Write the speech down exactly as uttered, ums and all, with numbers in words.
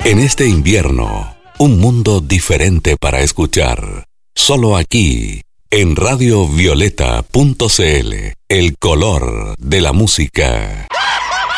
En este invierno, un mundo diferente para escuchar. Solo aquí, en radio violeta punto c l, el color de la música.